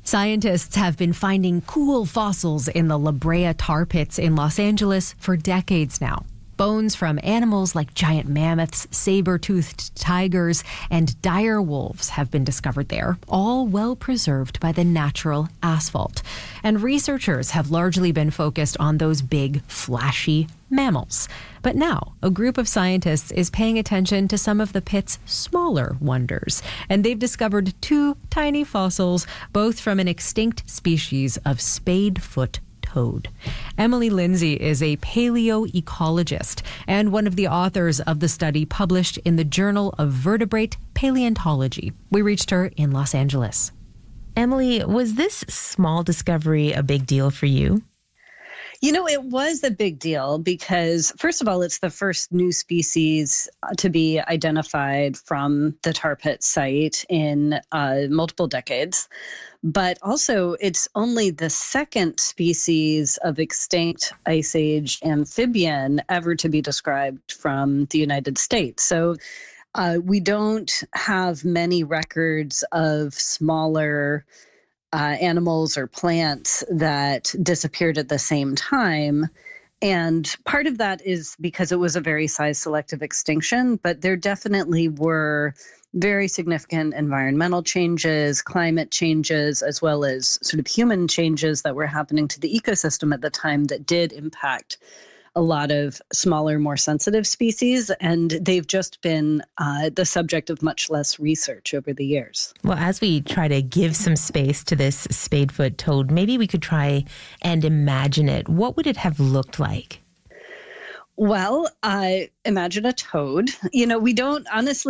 Scientists have been finding cool fossils in the La Brea tar pits in Los Angeles for decades now. Bones from animals like giant mammoths, saber-toothed tigers, and dire wolves have been discovered there, all well preserved by the natural asphalt. And researchers have largely been focused on those big, flashy mammals. But now, a group of scientists is paying attention to some of the pit's smaller wonders. And they've discovered two tiny fossils, both from an extinct species of spadefoot toad. Emily Lindsay is a paleoecologist and one of the authors of the study published in the Journal of Vertebrate Paleontology. We reached her in Los Angeles. Emily, was this small discovery a big deal for you? You know, it was a big deal because, first of all, it's the first new species to be identified from the tar pit site in multiple decades. But also, it's only the second species of extinct Ice Age amphibian ever to be described from the United States. So we don't have many records of smaller animals or plants that disappeared at the same time. And part of that is because it was a very size-selective extinction, but there definitely were very significant environmental changes, climate changes, as well as sort of human changes that were happening to the ecosystem at the time that did impact a lot of smaller, more sensitive species, and they've just been the subject of much less research over the years. Well, as we try to give some space to this spadefoot toad, maybe we could try and imagine it. What would it have looked like? Well, imagine a toad. You know, we don't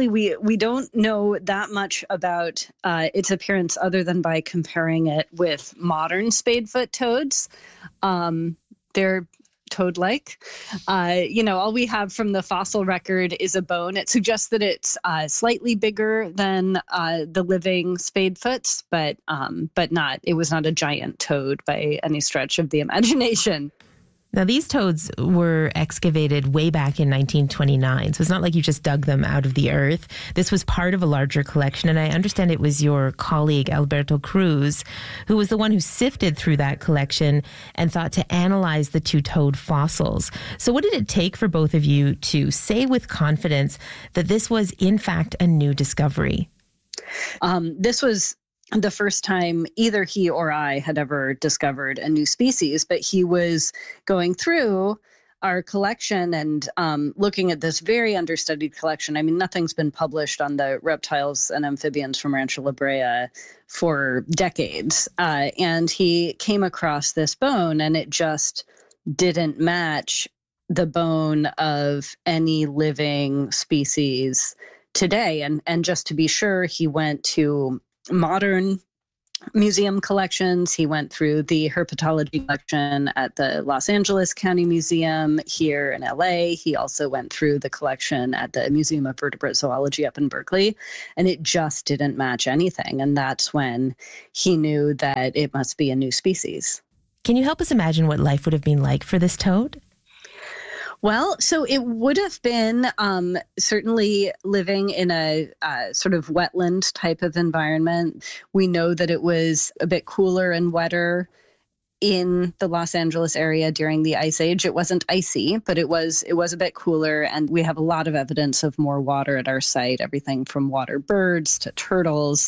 know that much about its appearance other than by comparing it with modern spadefoot toads. They're toad-like. All we have from the fossil record is a bone. It suggests that it's slightly bigger than the living spadefoots, but not. It was not a giant toad by any stretch of the imagination. Now, these toads were excavated way back in 1929, so it's not like you just dug them out of the earth. This was part of a larger collection, and I understand it was your colleague, Alberto Cruz, who was the one who sifted through that collection and thought to analyze the two toad fossils. So what did it take for both of you to say with confidence that this was, in fact, a new discovery? This was the first time either he or I had ever discovered a new species, but he was going through our collection and looking at this very understudied collection. I mean, nothing's been published on the reptiles and amphibians from Rancho La Brea for decades. And he came across this bone, and it just didn't match the bone of any living species today. And just to be sure, he went to modern museum collections. He went through the herpetology collection at the Los Angeles County Museum here in LA. He also went through the collection at the Museum of Vertebrate Zoology up in Berkeley, and it just didn't match anything. And that's when he knew that it must be a new species. Can you help us imagine what life would have been like for this toad? Well, so it would have been certainly living in a sort of wetland type of environment. We know that it was a bit cooler and wetter in the Los Angeles area during the Ice Age. It wasn't icy, but it was a bit cooler, and we have a lot of evidence of more water at our site, everything from water birds to turtles.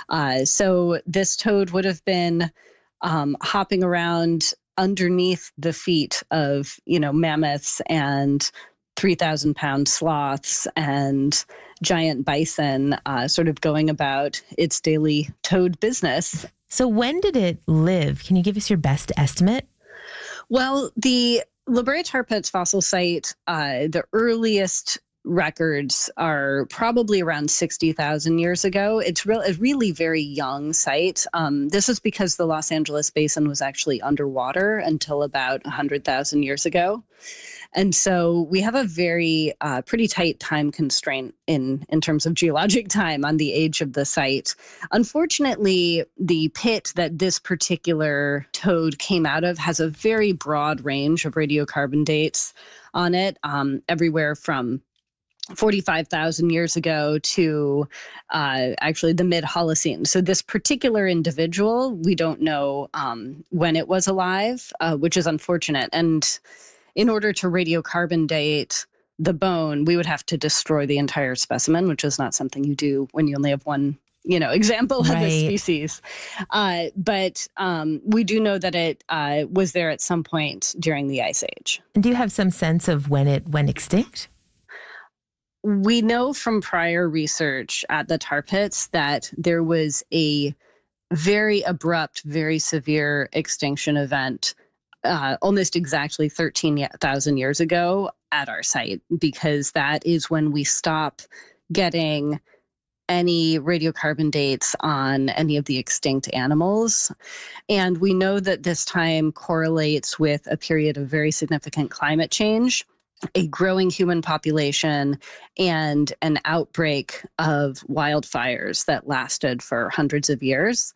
So this toad would have been hopping around underneath the feet of, mammoths and 3,000-pound sloths and giant bison, sort of going about its daily toad business. So when did it live? Can you give us your best estimate? Well, the La Brea Tar Pits fossil site, the earliest records are probably around 60,000 years ago. It's a really very young site. This is because the Los Angeles basin was actually underwater until about 100,000 years ago. And so we have a very pretty tight time constraint in terms of geologic time on the age of the site. Unfortunately, the pit that this particular toad came out of has a very broad range of radiocarbon dates on it, everywhere from 45,000 years ago to actually the mid-Holocene. So this particular individual, we don't know when it was alive, which is unfortunate. And in order to radiocarbon date the bone, we would have to destroy the entire specimen, which is not something you do when you only have one example of the species. But we do know that it was there at some point during the Ice Age. Do you have some sense of when it went extinct? We know from prior research at the tar pits that there was a very abrupt, very severe extinction event almost exactly 13,000 years ago at our site, because that is when we stop getting any radiocarbon dates on any of the extinct animals. And we know that this time correlates with a period of very significant climate change, a growing human population, and an outbreak of wildfires that lasted for hundreds of years.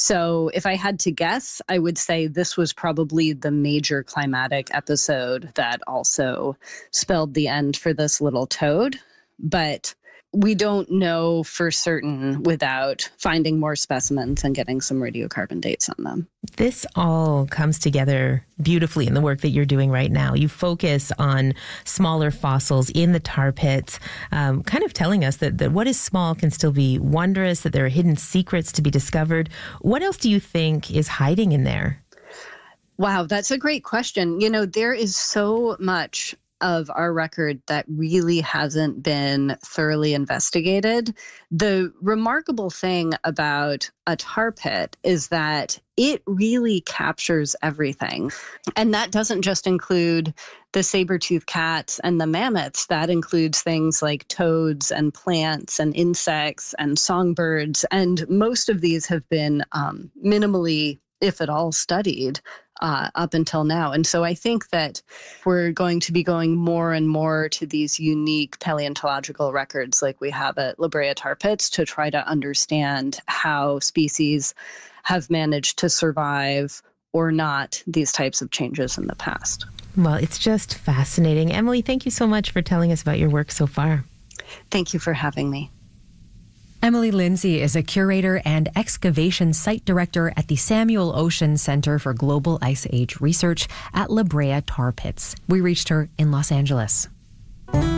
So if I had to guess, I would say this was probably the major climatic episode that also spelled the end for this little toad. But we don't know for certain without finding more specimens and getting some radiocarbon dates on them. This all comes together beautifully in the work that you're doing right now. You focus on smaller fossils in the tar pits, kind of telling us that what is small can still be wondrous, that there are hidden secrets to be discovered. What else do you think is hiding in there? Wow, that's a great question. There is so much of our record that really hasn't been thoroughly investigated. The remarkable thing about a tar pit is that it really captures everything. And that doesn't just include the saber-toothed cats and the mammoths. That includes things like toads and plants and insects and songbirds. And most of these have been minimally, if at all, studied up until now. And so I think that we're going to be going more and more to these unique paleontological records like we have at La Brea Tar Pits to try to understand how species have managed to survive or not these types of changes in the past. Well, it's just fascinating. Emily, thank you so much for telling us about your work so far. Thank you for having me. Emily Lindsay is a curator and excavation site director at the Samuel Ocean Center for Global Ice Age Research at La Brea Tar Pits. We reached her in Los Angeles.